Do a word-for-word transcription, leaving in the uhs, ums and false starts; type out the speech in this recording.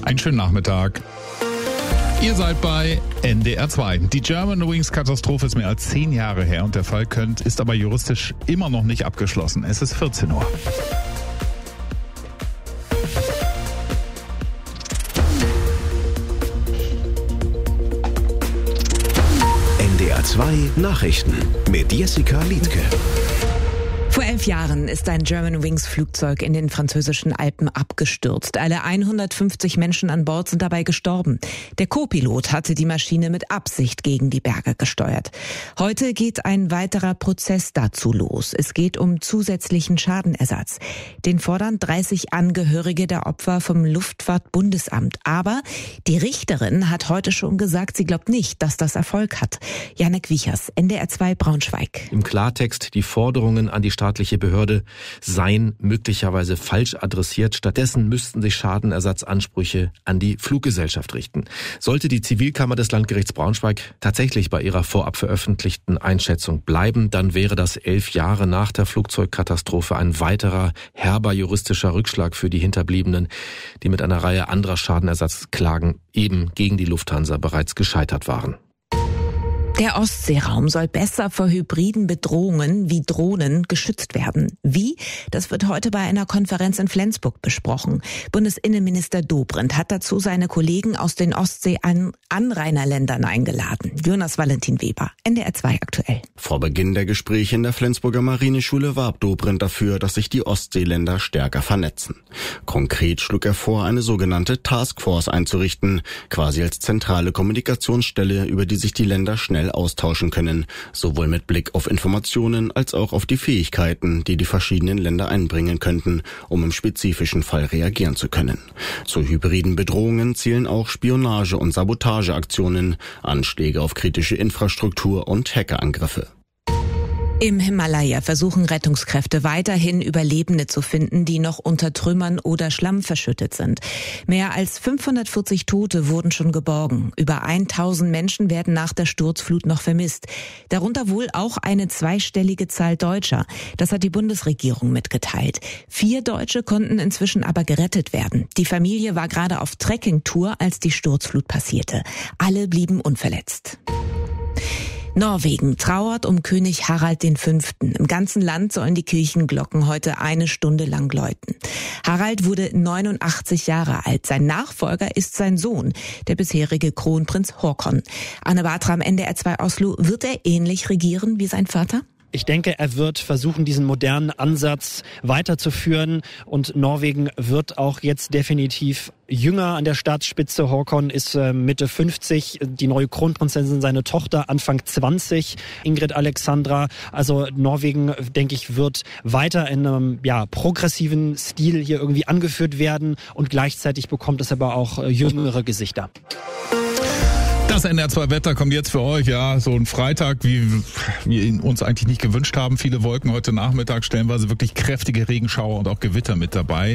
Einen schönen Nachmittag. Ihr seid bei N D R zwei. Die Germanwings-Katastrophe ist mehr als zehn Jahre her und der Fall könnte, ist aber juristisch immer noch nicht abgeschlossen. Es ist vierzehn Uhr. N D R zwei Nachrichten mit Jessica Liedtke. Vor elf Jahren ist ein Germanwings-Flugzeug in den französischen Alpen abgestürzt. Alle hundertfünfzig Menschen an Bord sind dabei gestorben. Der Co-Pilot hatte die Maschine mit Absicht gegen die Berge gesteuert. Heute geht ein weiterer Prozess dazu los. Es geht um zusätzlichen Schadenersatz. Den fordern dreißig Angehörige der Opfer vom Luftfahrtbundesamt. Aber die Richterin hat heute schon gesagt, sie glaubt nicht, dass das Erfolg hat. Janek Wiechers, N D R zwei Braunschweig. Im Klartext, die Forderungen an die staatliche Behörde seien möglicherweise falsch adressiert. Stattdessen müssten sich Schadenersatzansprüche an die Fluggesellschaft richten. Sollte die Zivilkammer des Landgerichts Braunschweig tatsächlich bei ihrer vorab veröffentlichten Einschätzung bleiben, dann wäre das elf Jahre nach der Flugzeugkatastrophe ein weiterer herber juristischer Rückschlag für die Hinterbliebenen, die mit einer Reihe anderer Schadenersatzklagen eben gegen die Lufthansa bereits gescheitert waren. Der Ostseeraum soll besser vor hybriden Bedrohungen wie Drohnen geschützt werden. Wie? Das wird heute bei einer Konferenz in Flensburg besprochen. Bundesinnenminister Dobrindt hat dazu seine Kollegen aus den Ostsee-Anrainerländern eingeladen. Jonas Valentin Weber, N D R zwei aktuell. Vor Beginn der Gespräche in der Flensburger Marineschule warb Dobrindt dafür, dass sich die Ostseeländer stärker vernetzen. Konkret schlug er vor, eine sogenannte Taskforce einzurichten, quasi als zentrale Kommunikationsstelle, über die sich die Länder schnell austauschen können, sowohl mit Blick auf Informationen als auch auf die Fähigkeiten, die die verschiedenen Länder einbringen könnten, um im spezifischen Fall reagieren zu können. Zu hybriden Bedrohungen zählen auch Spionage- und Sabotageaktionen, Anschläge auf kritische Infrastruktur und Hackerangriffe. Im Himalaya versuchen Rettungskräfte weiterhin Überlebende zu finden, die noch unter Trümmern oder Schlamm verschüttet sind. Mehr als fünfhundertvierzig Tote wurden schon geborgen. Über tausend Menschen werden nach der Sturzflut noch vermisst. Darunter wohl auch eine zweistellige Zahl Deutscher. Das hat die Bundesregierung mitgeteilt. Vier Deutsche konnten inzwischen aber gerettet werden. Die Familie war gerade auf Trekkingtour, als die Sturzflut passierte. Alle blieben unverletzt. Norwegen trauert um König Harald der Fünfte. Im ganzen Land sollen die Kirchenglocken heute eine Stunde lang läuten. Harald wurde neunundachtzig Jahre alt. Sein Nachfolger ist sein Sohn, der bisherige Kronprinz Håkon. Anne Bartram, N D R zwei Oslo. Wird er ähnlich regieren wie sein Vater? Ich denke, er wird versuchen, diesen modernen Ansatz weiterzuführen und Norwegen wird auch jetzt definitiv jünger an der Staatsspitze. Håkon ist äh, Mitte fünfzig, die neue Kronprinzessin, seine Tochter Anfang zwanzig, Ingrid Alexandra. Also Norwegen, denke ich, wird weiter in einem ja, progressiven Stil hier irgendwie angeführt werden und gleichzeitig bekommt es aber auch äh, jüngere Gesichter. Das N D R zwei Wetter kommt jetzt für euch, ja, so ein Freitag, wie wir ihn uns eigentlich nicht gewünscht haben. Viele Wolken heute Nachmittag, stellenweise wirklich kräftige Regenschauer und auch Gewitter mit dabei.